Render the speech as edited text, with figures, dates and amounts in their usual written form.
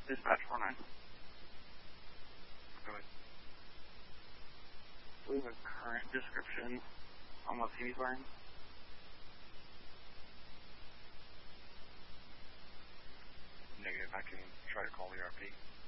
Dispatch 49. Go ahead. Leave a current description on what he's wearing. Negative. I can try to call ERP.